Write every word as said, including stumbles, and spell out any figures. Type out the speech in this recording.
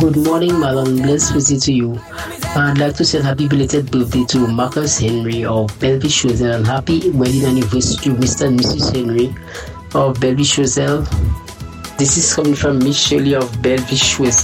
Good morning, Marlon. Blessed visit to you. I'd like to say happy belated birthday to Marcus Henry of Bellevue Choiseul and happy wedding anniversary to Mister and Missus Henry of Bellevue Choiseul. This is coming from Miss Shirley of Bellevue Choiseul.